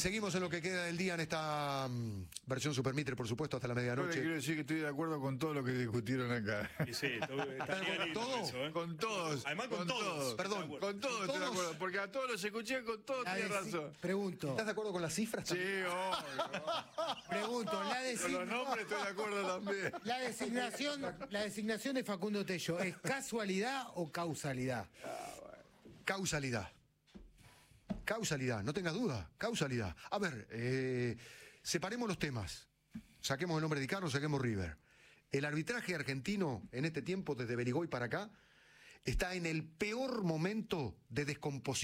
seguimos en lo que queda del día en esta versión Supermitre, por supuesto, hasta la medianoche. Quiero decir que estoy de acuerdo con todo lo que discutieron acá. Y sí, ¿Con todo? Con todos. Además, con todos. Perdón. Con todos estoy de acuerdo. Porque a todos los escuché, con todos tiene razón. Pregunto. ¿Estás de acuerdo con las cifras? Sí, también? obvio. Pregunto, Con los nombres estoy de acuerdo también. la designación de Facundo Tello, ¿es casualidad o causalidad? Causalidad. Causalidad, no tengas duda, causalidad. A ver, separemos los temas. Saquemos el nombre de Icarro, saquemos River. El arbitraje argentino en este tiempo, desde Berigoy para acá, está en el peor momento de descomposición